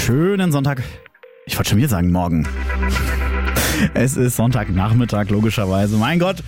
Schönen Sonntag. Ich wollte schon wieder sagen morgen. Es ist Sonntagnachmittag, logischerweise. Mein Gott,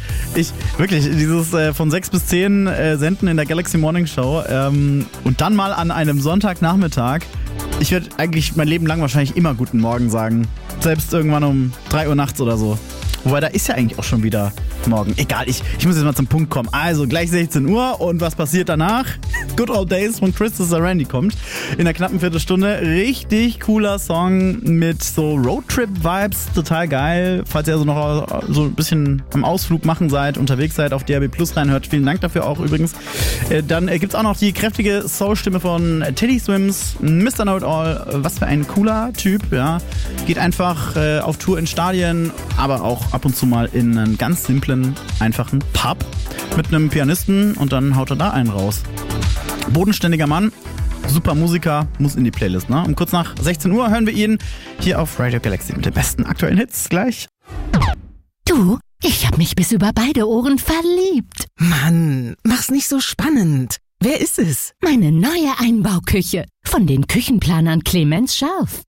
dieses von 6 bis 10 Senden in der Galaxy Morning Show und dann mal an einem Sonntagnachmittag. Ich werde eigentlich mein Leben lang wahrscheinlich immer guten Morgen sagen. Selbst irgendwann um 3 Uhr nachts oder so. Wobei, da ist ja eigentlich auch schon wieder morgen. Egal, ich muss jetzt mal zum Punkt kommen. Also, gleich 16 Uhr und was passiert danach? Good Old Days von Christus Randy kommt. In einer knappen Viertelstunde. Richtig cooler Song mit so Roadtrip-Vibes. Total geil. Falls ihr also noch so ein bisschen am Ausflug machen seid, unterwegs seid, auf DRB Plus reinhört. Vielen Dank dafür auch übrigens. Dann gibt's auch noch die kräftige Soul-Stimme von Teddy Swims. Mr. Know-It-All. Was für ein cooler Typ, ja. Geht einfach auf Tour in Stadien, aber auch ab und zu mal in einen ganz simplen, einfachen Pub mit einem Pianisten und dann haut er da einen raus. Bodenständiger Mann, super Musiker, muss in die Playlist, ne? Um kurz nach 16 Uhr hören wir ihn hier auf Radio Galaxy mit den besten aktuellen Hits gleich. Du, ich hab mich bis über beide Ohren verliebt. Mann, mach's nicht so spannend. Wer ist es? Meine neue Einbauküche von den Küchenplanern Clemens Scharf.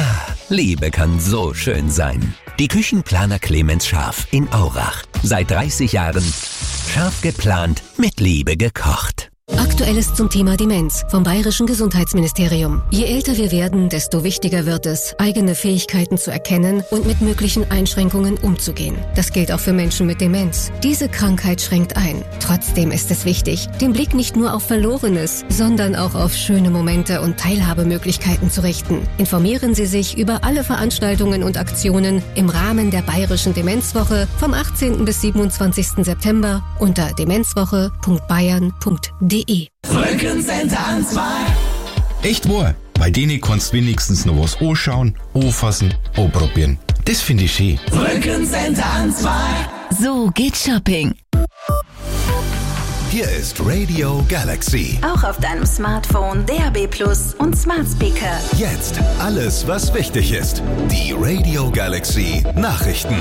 Liebe kann so schön sein. Die Küchenplaner Clemens Scharf in Aurach. Seit 30 Jahren scharf geplant, mit Liebe gekocht. Aktuelles zum Thema Demenz vom Bayerischen Gesundheitsministerium. Je älter wir werden, desto wichtiger wird es, eigene Fähigkeiten zu erkennen und mit möglichen Einschränkungen umzugehen. Das gilt auch für Menschen mit Demenz. Diese Krankheit schränkt ein. Trotzdem ist es wichtig, den Blick nicht nur auf Verlorenes, sondern auch auf schöne Momente und Teilhabemöglichkeiten zu richten. Informieren Sie sich über alle Veranstaltungen und Aktionen im Rahmen der Bayerischen Demenzwoche vom 18. bis 27. September unter demenzwoche.bayern.de. Rückencenter an 2. Echt wahr, bei denen kannst du wenigstens noch was anschauen, anfassen, anprobieren. Das finde ich schön. Rückencenter an 2. So geht Shopping. Hier ist Radio Galaxy. Auch auf deinem Smartphone, DRB Plus und Smart Speaker. Jetzt alles, was wichtig ist. Die Radio Galaxy Nachrichten.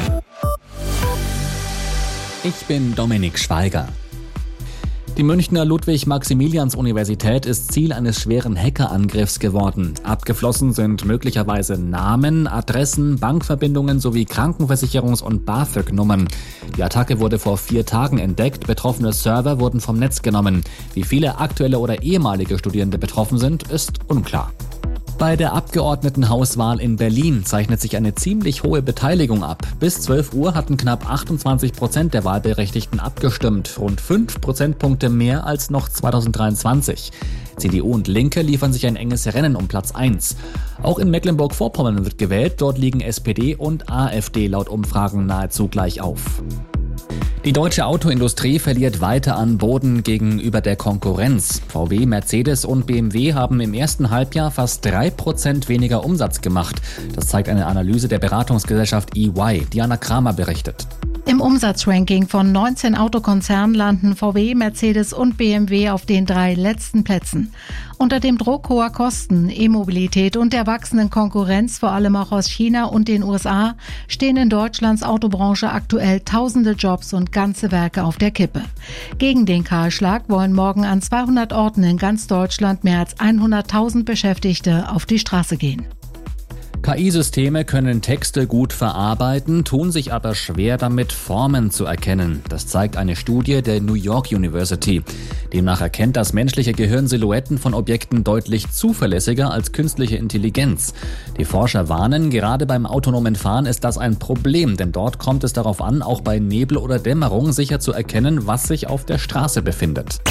Ich bin Dominik Schweiger. Die Münchner Ludwig-Maximilians-Universität ist Ziel eines schweren Hackerangriffs geworden. Abgeflossen sind möglicherweise Namen, Adressen, Bankverbindungen sowie Krankenversicherungs- und BAföG-Nummern. Die Attacke wurde vor 4 Tagen entdeckt. Betroffene Server wurden vom Netz genommen. Wie viele aktuelle oder ehemalige Studierende betroffen sind, ist unklar. Bei der Abgeordnetenhauswahl in Berlin zeichnet sich eine ziemlich hohe Beteiligung ab. Bis 12 Uhr hatten knapp 28% der Wahlberechtigten abgestimmt, rund 5 Prozentpunkte mehr als noch 2023. CDU und Linke liefern sich ein enges Rennen um Platz 1. Auch in Mecklenburg-Vorpommern wird gewählt, dort liegen SPD und AfD laut Umfragen nahezu gleich auf. Die deutsche Autoindustrie verliert weiter an Boden gegenüber der Konkurrenz. VW, Mercedes und BMW haben im ersten Halbjahr fast 3% weniger Umsatz gemacht. Das zeigt eine Analyse der Beratungsgesellschaft EY. Diana Kramer berichtet. Im Umsatzranking von 19 Autokonzernen landen VW, Mercedes und BMW auf den 3 letzten Plätzen. Unter dem Druck hoher Kosten, E-Mobilität und der wachsenden Konkurrenz, vor allem auch aus China und den USA, stehen in Deutschlands Autobranche aktuell tausende Jobs und ganze Werke auf der Kippe. Gegen den Kahlschlag wollen morgen an 200 Orten in ganz Deutschland mehr als 100.000 Beschäftigte auf die Straße gehen. KI-Systeme können Texte gut verarbeiten, tun sich aber schwer damit, Formen zu erkennen. Das zeigt eine Studie der New York University. Demnach erkennt das menschliche Gehirn Silhouetten von Objekten deutlich zuverlässiger als künstliche Intelligenz. Die Forscher warnen, gerade beim autonomen Fahren ist das ein Problem, denn dort kommt es darauf an, auch bei Nebel oder Dämmerung sicher zu erkennen, was sich auf der Straße befindet.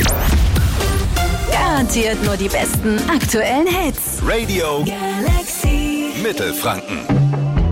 Garantiert nur die besten aktuellen Hits. Radio Galaxy Mittelfranken.